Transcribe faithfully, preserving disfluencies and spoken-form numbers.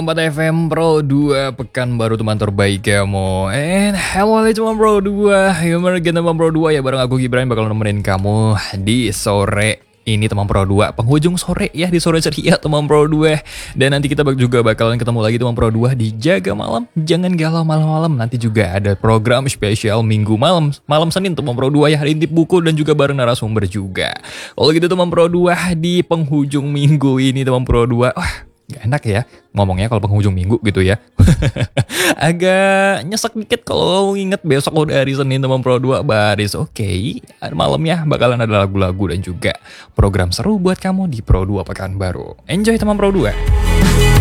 empat F M Pro dua Pekanbaru teman terbaik kamu. And hello teman Pro dua. Gimana kita teman Pro dua ya, bareng aku Gibran bakal nemenin kamu di sore ini teman Pro dua, penghujung sore ya, di sore ceria teman Pro dua. Dan nanti kita juga bakalan ketemu lagi teman Pro dua di Jaga Malam. Jangan galau malam-malam, nanti juga ada program spesial Minggu malam, malam Senin teman Pro dua ya, intip buku dan juga bareng narasumber juga. Kalau gitu teman Pro dua, di penghujung minggu ini teman Pro dua, wah gak enak ya ngomongnya kalau penghujung minggu gitu ya. Agak nyesek dikit kalau inget besok udah hari Senin teman Pro dua baris. Oke, okay. Malamnya bakalan ada lagu-lagu dan juga program seru buat kamu di Pro dua Pekanbaru. Enjoy teman Pro dua.